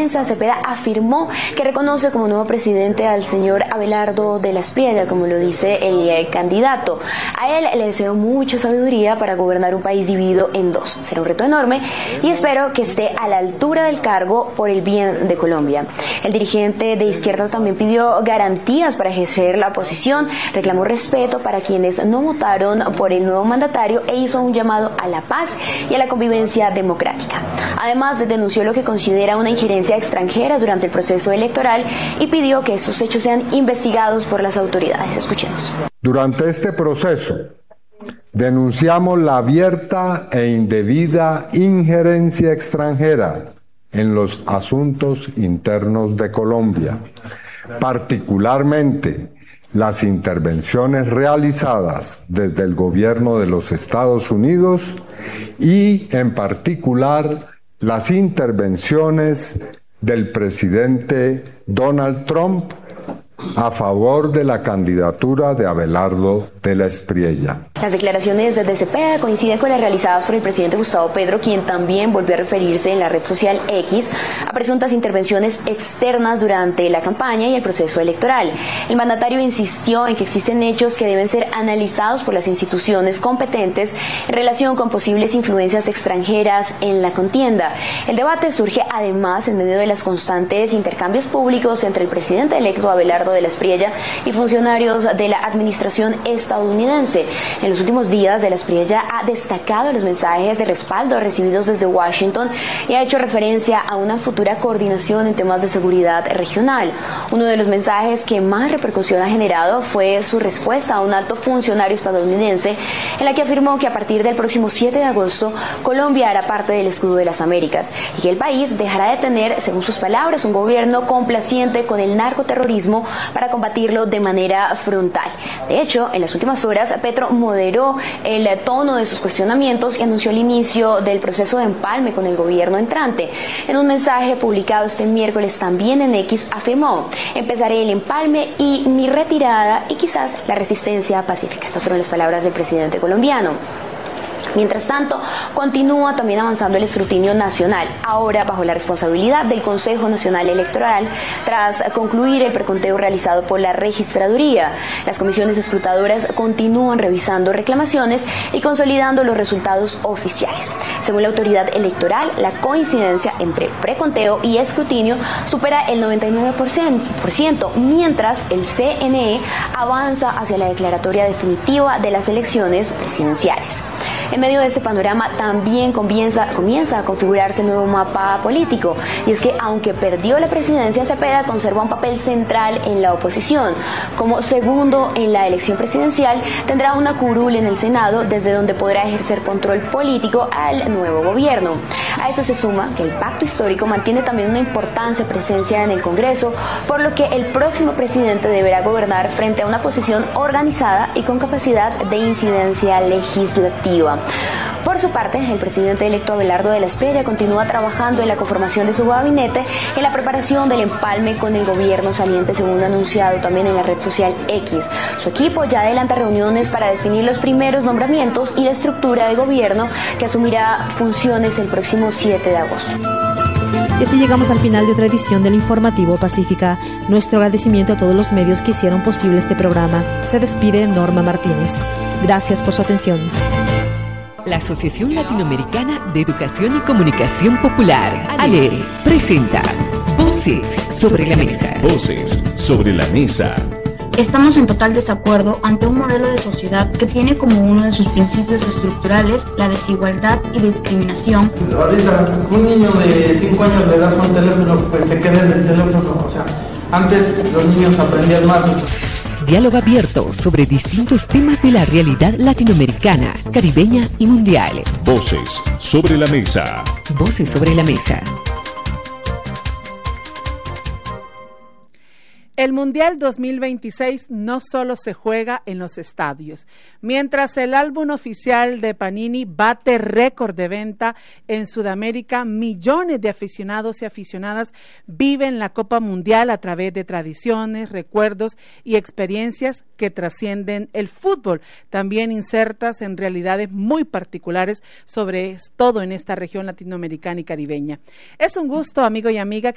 prensa, Cepeda afirmó que reconoce como nuevo presidente al señor Abelardo de la Espriella, como lo dice el candidato. A él le deseo mucha sabiduría para gobernar un país dividido en dos. Será un reto enorme y espero que esté a la altura del cargo por el bien de Colombia. El dirigente de izquierda también pidió garantías para ejercer la oposición, reclamó respeto para quienes no votaron por el nuevo mandatario e hizo un llamado a la paz y a la convivencia democrática. Además, denunció lo que considera una injerencia extranjera durante el proceso electoral y pidió que estos hechos sean investigados por las autoridades. Escuchemos. Durante este proceso, denunciamos la abierta e indebida injerencia extranjera en los asuntos internos de Colombia, particularmente las intervenciones realizadas desde el gobierno de los Estados Unidos y, en particular, las intervenciones del presidente Donald Trump a favor de la candidatura de Abelardo de la Espriella. Las declaraciones de Cepeda coinciden con las realizadas por el presidente Gustavo Petro, quien también volvió a referirse en la red social X a presuntas intervenciones externas durante la campaña y el proceso electoral. El mandatario insistió en que existen hechos que deben ser analizados por las instituciones competentes en relación con posibles influencias extranjeras en la contienda. El debate surge además en medio de los constantes intercambios públicos entre el presidente electo Abelardo de la Espriella y funcionarios de la administración estadounidense. En los últimos días, de la Espriella ha destacado los mensajes de respaldo recibidos desde Washington y ha hecho referencia a una futura coordinación en temas de seguridad regional. Uno de los mensajes que más repercusión ha generado fue su respuesta a un alto funcionario estadounidense en la que afirmó que a partir del próximo 7 de agosto Colombia hará parte del escudo de las Américas y que el país dejará de tener, según sus palabras, un gobierno complaciente con el narcoterrorismo para combatirlo de manera frontal. De hecho, en las últimas horas, Petro moderó el tono de sus cuestionamientos y anunció el inicio del proceso de empalme con el gobierno entrante. En un mensaje publicado este miércoles también en X afirmó: empezaré el empalme y mi retirada y quizás la resistencia pacífica. Estas fueron las palabras del presidente colombiano. Mientras tanto, continúa también avanzando el escrutinio nacional, ahora bajo la responsabilidad del Consejo Nacional Electoral, tras concluir el preconteo realizado por la Registraduría. Las comisiones escrutadoras continúan revisando reclamaciones y consolidando los resultados oficiales. Según la autoridad electoral, la coincidencia entre preconteo y escrutinio supera el 99%, mientras el CNE avanza hacia la declaratoria definitiva de las elecciones presidenciales. En medio de este panorama también comienza a configurarse el nuevo mapa político, y es que aunque perdió la presidencia, Cepeda conserva un papel central en la oposición. Como segundo en la elección presidencial, tendrá una curul en el Senado, desde donde podrá ejercer control político al nuevo gobierno. A eso se suma que el pacto histórico mantiene también una importante presencia en el Congreso, por lo que el próximo presidente deberá gobernar frente a una oposición organizada y con capacidad de incidencia legislativa. Por su parte, el presidente electo Abelardo de la Espriella continúa trabajando en la conformación de su gabinete en la preparación del empalme con el gobierno saliente, según anunciado también en la red social X. Su equipo ya adelanta reuniones para definir los primeros nombramientos y la estructura de gobierno que asumirá funciones el próximo 7 de agosto. Y así llegamos al final de otra edición del Informativo Pacífica. Nuestro agradecimiento a todos los medios que hicieron posible este programa. Se despide Norma Martínez. Gracias por su atención. La Asociación Latinoamericana de Educación y Comunicación Popular, ALER, presenta Voces sobre la Mesa. Voces sobre la Mesa. Estamos en total desacuerdo ante un modelo de sociedad que tiene como uno de sus principios estructurales la desigualdad y discriminación. Ahorita un niño de 5 años le das un teléfono, pues se queda en el teléfono. O sea, antes los niños aprendían más. Diálogo abierto sobre distintos temas de la realidad latinoamericana, caribeña y mundial. Voces sobre la Mesa. Voces sobre la Mesa. El Mundial 2026 no solo se juega en los estadios. Mientras el álbum oficial de Panini bate récord de venta en Sudamérica, millones de aficionados y aficionadas viven la Copa Mundial a través de tradiciones, recuerdos y experiencias que trascienden el fútbol, también insertas en realidades muy particulares sobre todo en esta región latinoamericana y caribeña. Es un gusto, amigo y amiga,